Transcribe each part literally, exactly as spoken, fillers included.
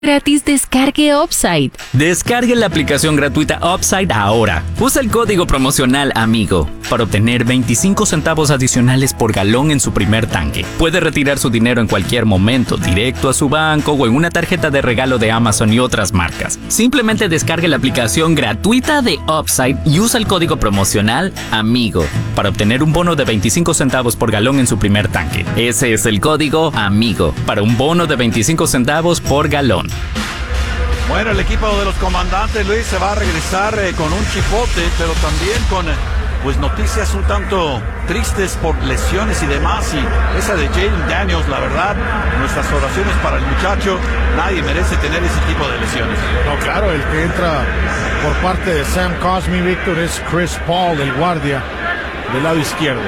Gratis descargue Upside. Descargue la aplicación gratuita Upside ahora. Usa el código promocional AMIGO para obtener veinticinco centavos adicionales por galón en su primer tanque. Puede retirar su dinero en cualquier momento, directo a su banco o en una tarjeta de regalo de Amazon y otras marcas. Simplemente descargue la aplicación gratuita de Upside y usa el código promocional AMIGO para obtener un bono de veinticinco centavos por galón en su primer tanque. Ese es el código AMIGO para un bono de veinticinco centavos por galón. Bueno, el equipo de los comandantes, Luis, se va a regresar eh, con un chipote, pero también con eh, pues noticias un tanto tristes por lesiones y demás. Y esa de Jaden Daniels, la verdad, nuestras oraciones para el muchacho. Nadie merece tener ese tipo de lesiones. No, claro, el que entra por parte de Sam Cosmi, Víctor, es Chris Paul, el guardia del lado izquierdo.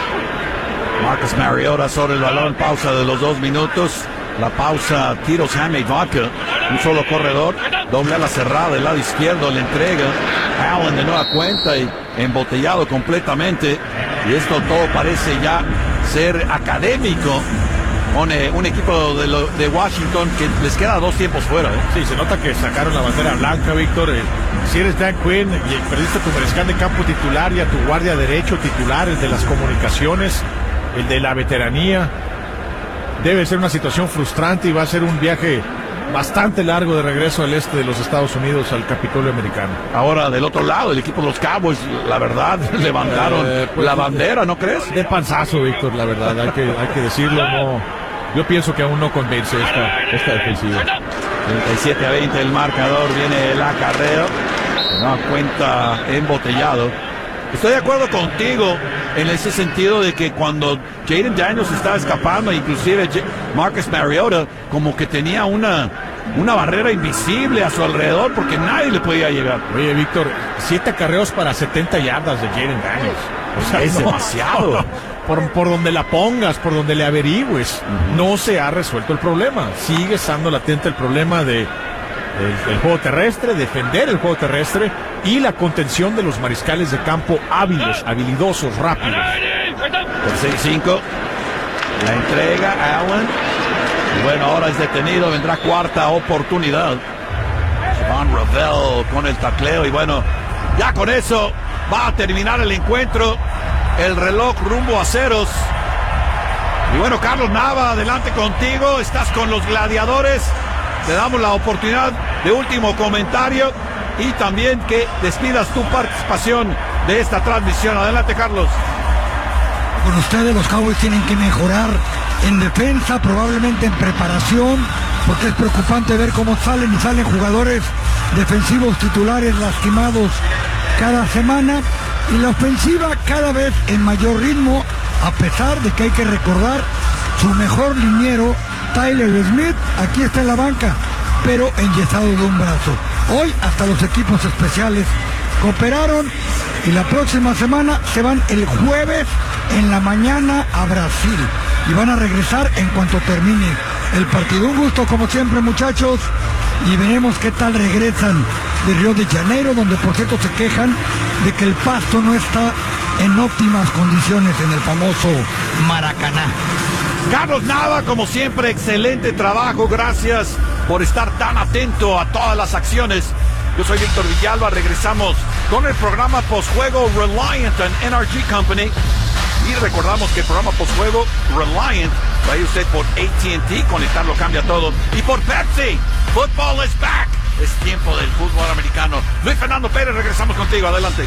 Marcus Mariota sobre el balón, pausa de los dos minutos. La pausa, tiros Handmade Vodka, un solo corredor, doble a la cerrada del lado izquierdo, le entrega Allen de nueva cuenta y embotellado completamente. Y esto todo parece ya ser académico con eh, un equipo de, lo, de Washington que les queda dos tiempos fuera. ¿eh? Sí, se nota que sacaron la bandera blanca, Víctor. Eh, si eres Dan Quinn y perdiste a tu mariscal de campo titular y a tu guardia derecho titular, el de las comunicaciones, el de la veteranía, debe ser una situación frustrante y va a ser un viaje bastante largo de regreso al este de los Estados Unidos al Capitolio americano. Ahora del otro lado, el equipo de los Cowboys, la verdad, levantaron eh, pues, la bandera, ¿no crees? De panzazo, Víctor, la verdad, hay que, hay que decirlo. No, yo pienso que aún no convence esta, esta defensiva. treinta y siete a veinte el marcador, viene el acarreo, se da cuenta embotellado. Estoy de acuerdo contigo en ese sentido de que cuando Jaden Daniels estaba escapando, inclusive Marcus Mariota, como que tenía una, una barrera invisible a su alrededor porque nadie le podía llegar. Oye, Víctor, siete acarreos para setenta yardas de Jaden Daniels. O sea, es no, demasiado. No, por, por donde la pongas, por donde le averigües, uh-huh. no se ha resuelto el problema. Sigue estando latente el problema de el, el juego terrestre, defender el juego terrestre y la contención de los mariscales de campo hábiles, habilidosos, rápidos. Tercer y cinco. La entrega Allen. Y bueno, ahora es detenido. Vendrá cuarta oportunidad. Van Ravel con el tacleo. Y bueno, ya con eso va a terminar el encuentro. El reloj rumbo a ceros. Y bueno, Carlos Nava, adelante contigo. Estás con los gladiadores. Te damos la oportunidad de último comentario. Y también que despidas tu participación de esta transmisión. Adelante, Carlos. Con ustedes los Cowboys tienen que mejorar en defensa, probablemente en preparación, porque es preocupante ver cómo salen y salen jugadores defensivos titulares lastimados cada semana. Y la ofensiva cada vez en mayor ritmo, a pesar de que hay que recordar su mejor liniero, Tyler Smith, aquí está en la banca, pero enyesado de un brazo. Hoy hasta los equipos especiales cooperaron y la próxima semana se van el jueves en la mañana a Brasil y van a regresar en cuanto termine el partido. Un gusto como siempre, muchachos, y veremos qué tal regresan de Río de Janeiro, donde por cierto se quejan de que el pasto no está en óptimas condiciones en el famoso Maracaná. Carlos Nava, como siempre, excelente trabajo. Gracias por estar tan atento a todas las acciones. Yo soy Víctor Villalba. Regresamos con el programa postjuego Reliant and N R G Company. Y recordamos que el programa postjuego Reliant va a ir usted por A T and T. Conectarlo cambia todo. Y por Pepsi. Football is back. Es tiempo del fútbol americano. Luis Fernando Pérez, regresamos contigo. Adelante.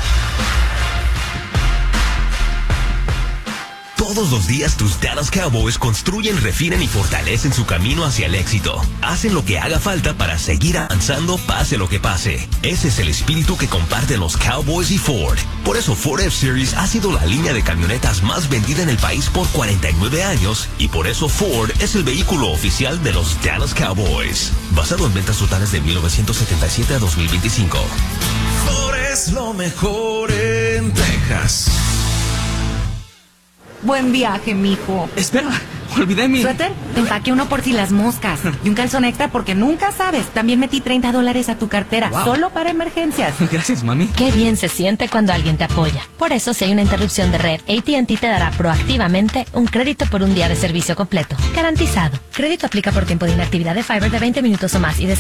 Todos los días tus Dallas Cowboys construyen, refinan y fortalecen su camino hacia el éxito. Hacen lo que haga falta para seguir avanzando pase lo que pase. Ese es el espíritu que comparten los Cowboys y Ford. Por eso Ford F-Series ha sido la línea de camionetas más vendida en el país por cuarenta y nueve años y por eso Ford es el vehículo oficial de los Dallas Cowboys. Basado en ventas totales de mil novecientos setenta y siete a dos mil veinticinco. Ford es lo mejor en Texas. Buen viaje, mijo. Espera, olvidé mi... ¿Suéter? Te empaqué uno por si las moscas. Y un calzón extra porque nunca sabes. También metí treinta dólares a tu cartera, Wow. solo para emergencias. Gracias, mami. Qué bien se siente cuando alguien te apoya. Por eso, si hay una interrupción de red, A T and T te dará proactivamente un crédito por un día de servicio completo. Garantizado. Crédito aplica por tiempo de inactividad de Fiber de veinte minutos o más y de